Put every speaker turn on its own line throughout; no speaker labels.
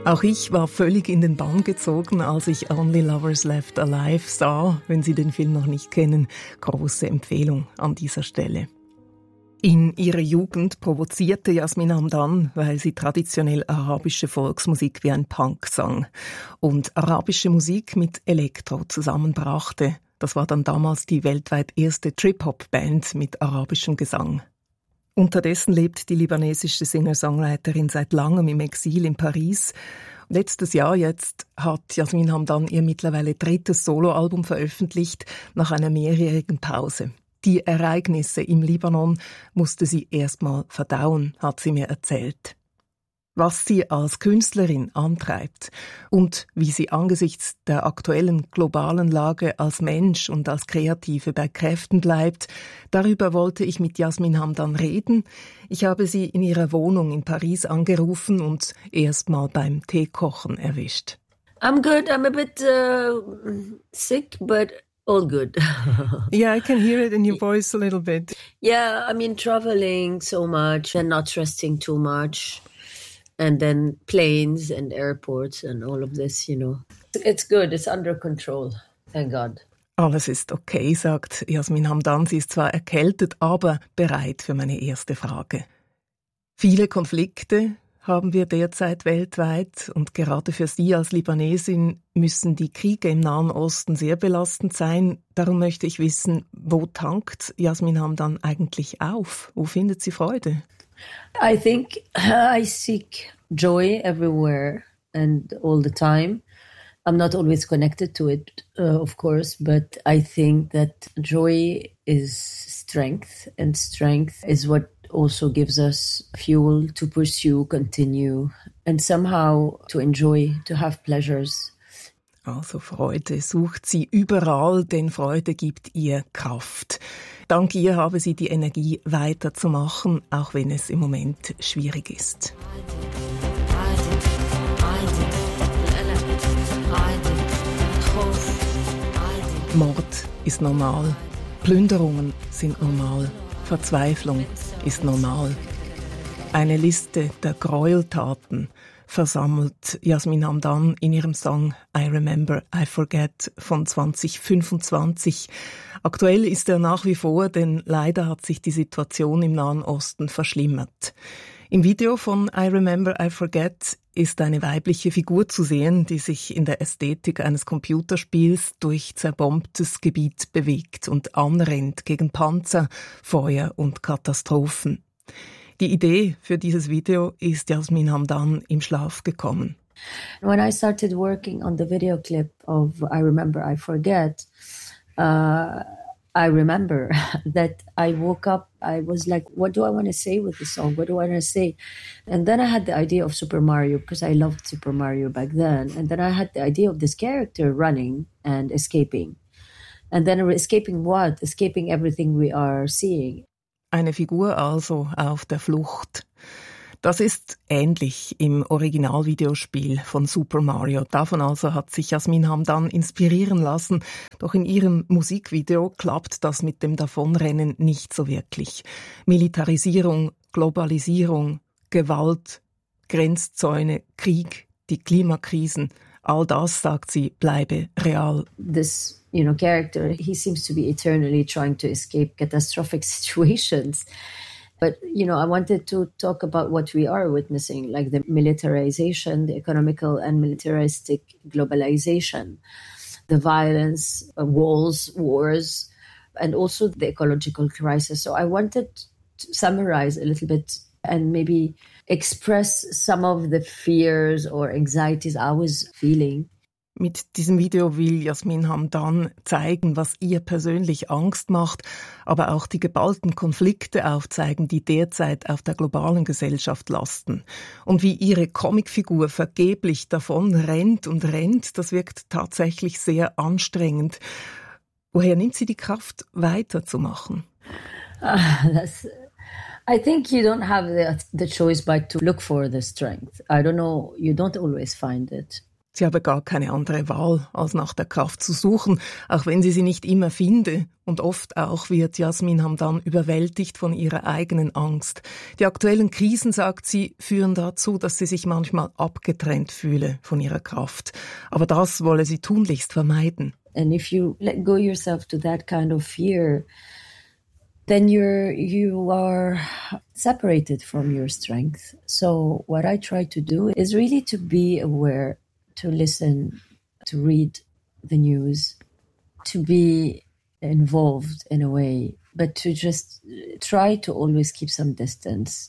Auch ich war völlig in den Bann gezogen, als ich Only Lovers Left Alive sah. Wenn Sie den Film noch nicht kennen, große Empfehlung an dieser Stelle. In ihrer Jugend provozierte Yasmin Hamdan, weil sie traditionell arabische Volksmusik wie ein Punk sang und arabische Musik mit Elektro zusammenbrachte. Das war dann damals die weltweit erste Trip-Hop-Band mit arabischem Gesang. Unterdessen lebt die libanesische Singer-Songwriterin seit langem im Exil in Paris. Letztes Jahr jetzt hat Yasmin Hamdan ihr mittlerweile 3. Soloalbum veröffentlicht, nach einer mehrjährigen Pause. Die Ereignisse im Libanon musste sie erstmal verdauen, hat sie mir erzählt. Was sie als Künstlerin antreibt und wie sie angesichts der aktuellen globalen Lage als Mensch und als Kreative bei Kräften bleibt, darüber wollte ich mit Yasmin Hamdan reden. Ich habe sie in ihrer Wohnung in Paris angerufen und erst mal beim Teekochen erwischt.
I'm good. I'm a bit sick, but all good.
Yeah, I can hear it in your voice a little bit.
Yeah, I mean, traveling so much and not resting too much. And then planes and airports and all of this, you know. It's good, it's under control, thank God.
Alles ist okay, sagt Yasmin Hamdan. Sie ist zwar erkältet, aber bereit für meine erste Frage. Viele Konflikte haben wir derzeit weltweit und gerade für Sie als Libanesin müssen die Kriege im Nahen Osten sehr belastend sein. Darum möchte ich wissen, wo tankt Yasmin Hamdan eigentlich auf? Wo findet sie Freude?
I think I seek joy everywhere and all the time. I'm not always connected to it, of course, but I think that joy is strength, and strength is what also gives us fuel to pursue, continue, and somehow to enjoy, to have pleasures.
Also Freude sucht sie überall, denn Freude gibt ihr Kraft. Dank ihr habe sie die Energie, weiterzumachen, auch wenn es im Moment schwierig ist. Mord ist normal, Plünderungen sind normal, Verzweiflung ist normal. Eine Liste der Gräueltaten versammelt Yasmin Hamdan in ihrem Song I Remember, I Forget von 2025. Aktuell ist er nach wie vor, denn leider hat sich die Situation im Nahen Osten verschlimmert. Im Video von I Remember, I Forget ist eine weibliche Figur zu sehen, die sich in der Ästhetik eines Computerspiels durch zerbombtes Gebiet bewegt und anrennt gegen Panzer, Feuer und Katastrophen. Die Idee für dieses Video ist Yasmin Hamdan im Schlaf gekommen.
When I started working on the video clip of I Remember, I Forget, I remember that I woke up, I was like, what do I want to say with the song? What do I want to say? And then I had the idea of Super Mario, because I loved Super Mario back then. And then I had the idea of this character running and escaping. And then escaping what? Escaping everything we are seeing.
Eine Figur also auf der Flucht. Das ist ähnlich im Originalvideospiel von Super Mario. Davon also hat sich Yasmin Hamdan inspirieren lassen. Doch in ihrem Musikvideo klappt das mit dem Davonrennen nicht so wirklich. Militarisierung, Globalisierung, Gewalt, Grenzzäune, Krieg, die Klimakrisen, all das, sagt sie, bleibe real.
This character, he seems to be eternally trying to escape catastrophic situations. But, I wanted to talk about what we are witnessing, like the militarization, the economical and militaristic globalization, the violence, wars, and also the ecological crisis. So I wanted to summarize a little bit and maybe express some of the fears or anxieties I was feeling.
Mit diesem Video will Yasmin Hamdan zeigen, was ihr persönlich Angst macht, aber auch die geballten Konflikte aufzeigen, die derzeit auf der globalen Gesellschaft lasten. Und wie ihre Comicfigur vergeblich davon rennt und rennt, das wirkt tatsächlich sehr anstrengend. Woher nimmt sie die Kraft, weiterzumachen?
I think you don't have the choice but to look for the strength. I don't know, you don't always find it.
Sie habe gar keine andere Wahl, als nach der Kraft zu suchen, auch wenn sie nicht immer finde. Und oft auch wird Yasmin Hamdan überwältigt von ihrer eigenen Angst. Die aktuellen Krisen, sagt sie, führen dazu, dass sie sich manchmal abgetrennt fühle von ihrer Kraft. Aber das wolle sie tunlichst vermeiden.
And if you let go yourself to that kind of fear, then you are separated from your strength. So what I try to do is really to be aware, to listen, to read the news, to be involved in a way, but to just try to always keep some distance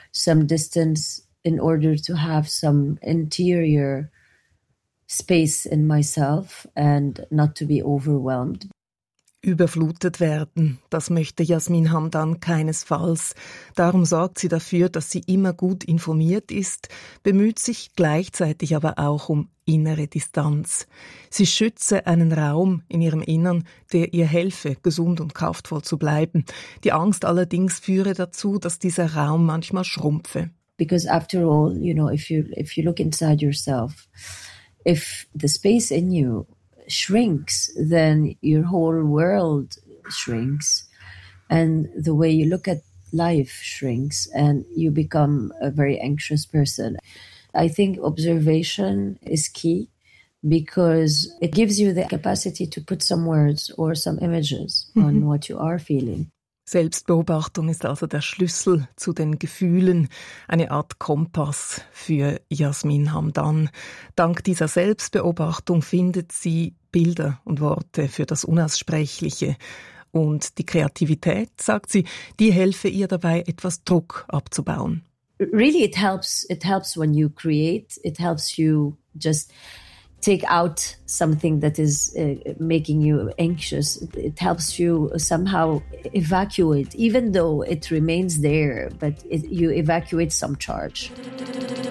in order to have some interior space in myself and not to be overwhelmed.
Überflutet werden, das möchte Yasmin Hamdan keinesfalls. Darum sorgt sie dafür, dass sie immer gut informiert ist, bemüht sich gleichzeitig aber auch um innere Distanz. Sie schütze einen Raum in ihrem Innern, der ihr helfe, gesund und kraftvoll zu bleiben. Die Angst allerdings führe dazu, dass dieser Raum manchmal schrumpfe.
Because after all, if you look inside yourself, if the space in you shrinks, then your whole world shrinks, and the way you look at life shrinks, and you become a very anxious person. I think observation is key because it gives you the capacity to put some words or some images on what you are feeling.
Selbstbeobachtung ist also der Schlüssel zu den Gefühlen, eine Art Kompass für Yasmin Hamdan. Dank dieser Selbstbeobachtung findet sie Bilder und Worte für das Unaussprechliche. Und die Kreativität, sagt sie, die helfe ihr dabei, etwas Druck abzubauen.
Really, it helps when you create. It helps you just take out something that is making you anxious. It helps you somehow evacuate, even though it remains there, but you evacuate some charge.